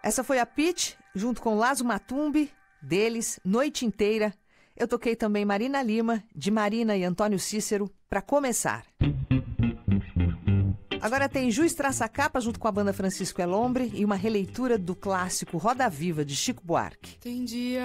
Essa foi a Pitty, junto com Lazo Matumbi, deles, Noite Inteira. Eu toquei também Marina Lima, de Marina e Antônio Cícero, para começar. Agora tem Juiz Traça-Capa junto com a banda Francisco Elombre e uma releitura do clássico Roda Viva, de Chico Buarque. Tem dia